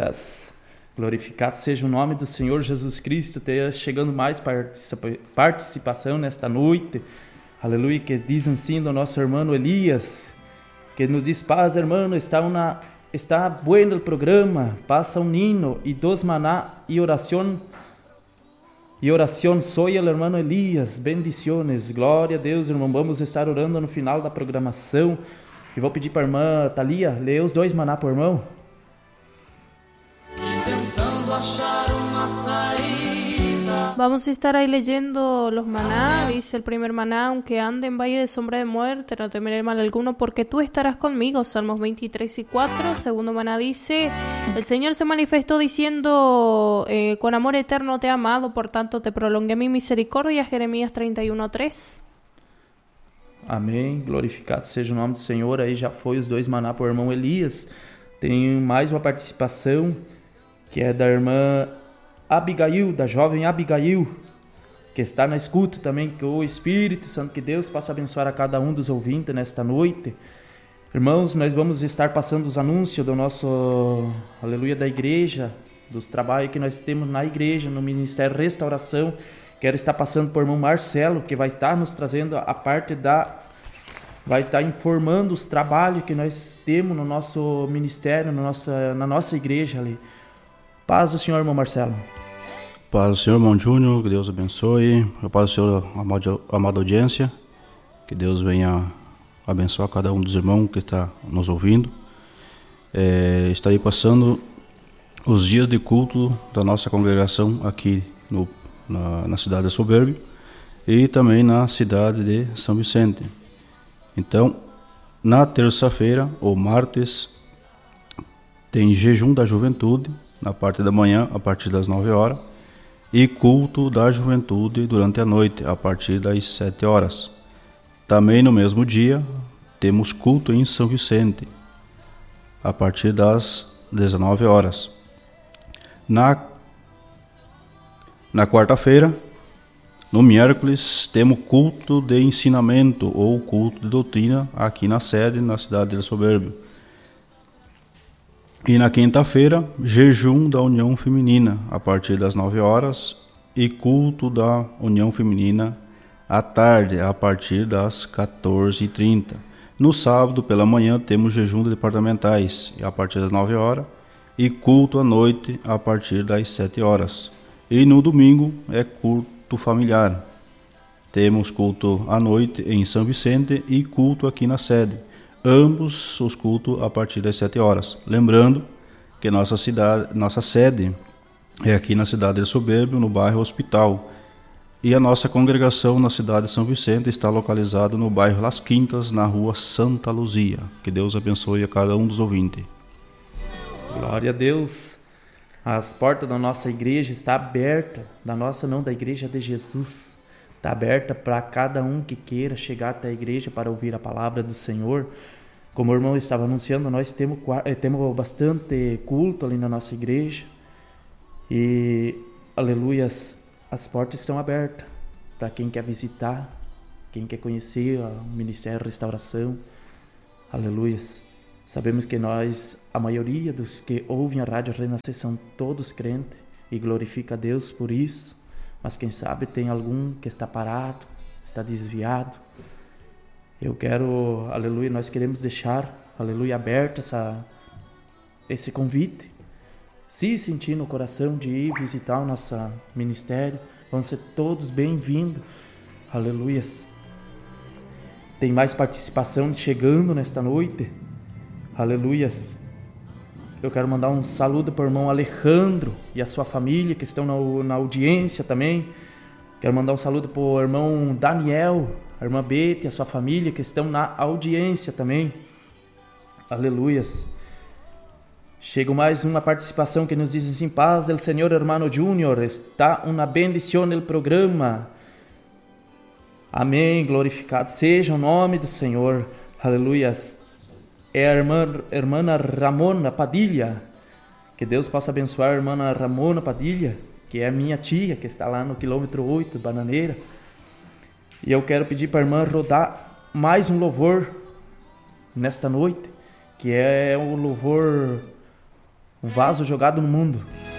Aleluias. Glorificado seja o nome do Senhor Jesus Cristo. Chegando mais participação nesta noite. Aleluia. Que diz assim do nosso irmão Elias, que nos diz: paz, hermano, está bueno el programa, pasa un hino y dos maná y oración soy el hermano Elias, bendiciones, glória a Deus, irmão. Vamos estar orando no final da programação e vou pedir para a irmã Thalia ler os 2 maná para o irmão. Tentando achar uma saída. Vamos a estar ahí leyendo los maná. Dice el primer maná: aunque ande en valle de sombra de muerte, no temeré mal alguno, porque tú estarás conmigo. Salmos 23 y 4. Segundo maná dice: el Señor se manifestó diciendo, con amor eterno te he amado, por tanto te prolongué mi misericordia. Jeremías 31:3. Amém, glorificado seja o nome do Senhor. Aí já foi os 2 maná para o irmão Elias. Tem mais uma participação, que é da irmã Abigail, da jovem Abigail, que está na escuta também. Que o Espírito Santo, que Deus possa abençoar a cada um dos ouvintes nesta noite. Irmãos, nós vamos estar passando os anúncios do nosso, aleluia, da igreja, dos trabalhos que nós temos na igreja, no Ministério Restauração. Quero estar passando por irmão Marcelo, que vai estar nos trazendo a parte vai estar informando os trabalhos que nós temos no nosso ministério, na nossa igreja ali. Paz do Senhor, irmão Marcelo. Paz do Senhor, irmão Júnior, que Deus abençoe. A paz do Senhor, amada audiência, que Deus venha abençoar cada um dos irmãos que está nos ouvindo. Estarei passando os dias de culto da nossa congregação aqui na cidade de Soberbio e também na cidade de São Vicente. Então, na terça-feira ou martes, tem jejum da juventude na parte da manhã a partir das 9 horas e culto da juventude durante a noite a partir das 7 horas. Também no mesmo dia temos culto em São Vicente a partir das 19 horas. Na quarta-feira, no miércoles, temos culto de ensinamento ou culto de doutrina aqui na sede, na cidade de Soberbio. E na quinta-feira, jejum da União Feminina a partir das 9 horas e culto da União Feminina à tarde a partir das 14h30. No sábado, pela manhã, temos jejum de departamentais a partir das 9 horas e culto à noite a partir das 7 horas. E no domingo é culto familiar. Temos culto à noite em São Vicente e culto aqui na sede. Ambos os cultos a partir das 7 horas. Lembrando que nossa sede é aqui na cidade de Soberbio, no bairro Hospital. E a nossa congregação na cidade de São Vicente está localizada no bairro Las Quintas, na rua Santa Luzia. Que Deus abençoe a cada um dos ouvintes. Glória a Deus. As portas da nossa igreja estão abertas, da igreja de Jesus. Está aberta para cada um que queira chegar até a igreja para ouvir a palavra do Senhor. Como o irmão estava anunciando, nós temos bastante culto ali na nossa igreja. E, aleluias, as portas estão abertas para quem quer visitar, quem quer conhecer o Ministério Restauração. Aleluias. Sabemos que a maioria dos que ouvem a Rádio Renascer são todos crentes e glorifica a Deus por isso. Mas quem sabe tem algum que está parado, está desviado. Nós queremos deixar, aleluia, aberto esse convite. Se sentir no coração de ir visitar o nosso ministério, vão ser todos bem-vindos. Aleluias. Tem mais participação chegando nesta noite. Aleluias. Eu quero mandar um saludo para o irmão Alejandro e a sua família que estão na audiência também. Quero mandar um saludo para o irmão Daniel, a irmã Bete e a sua família que estão na audiência também. Aleluias. Chega mais uma participação que nos diz assim: paz del Senhor, hermano Júnior, está uma bendição no programa. Amém, glorificado seja o nome do Senhor. Aleluias. É a irmã Ramona Padilha. Que Deus possa abençoar a irmã Ramona Padilha, que é minha tia, que está lá no quilômetro 8, Bananeira. E eu quero pedir para a irmã rodar mais um louvor nesta noite, que é o louvor um vaso jogado no mundo.